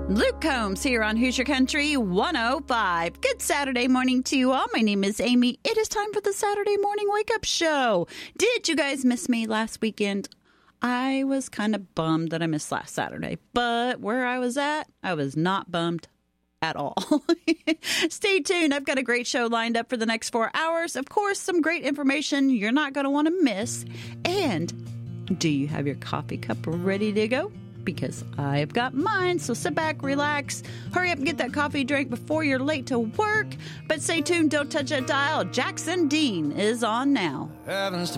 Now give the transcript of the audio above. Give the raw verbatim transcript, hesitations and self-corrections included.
Luke Combs here on Hoosier Country one oh five. Good Saturday morning to you all. My name is Amy. It is time for the Saturday morning wake-up show. Did you guys miss me last weekend? I was kind of bummed that I missed last Saturday, but where I was at, I was not bummed at all. Stay tuned. I've got a great show lined up for the next four hours. Of course, some great information you're not going to want to miss. And do you have your coffee cup ready to go? Because I've got mine, so sit back, relax, hurry up and get that coffee drink before you're late to work. But stay tuned, don't touch that dial. Jackson Dean is on now. Happens to